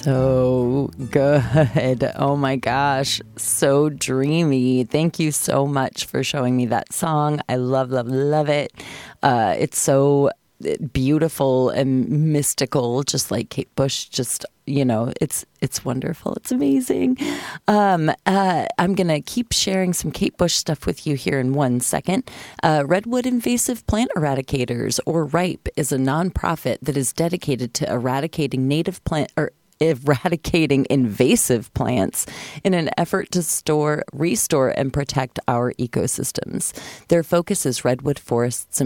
So good. Oh my gosh. So dreamy. Thank you so much for showing me that song. I love, love, love it. It's so beautiful and mystical, just like Kate Bush. Just, it's wonderful. It's amazing. I'm going to keep sharing some Kate Bush stuff with you here in 1 second. Redwood Invasive Plant Eradicators, or RIPE, is a nonprofit that is dedicated to eradicating invasive plants in an effort to restore, and protect our ecosystems. Their focus is redwood forests and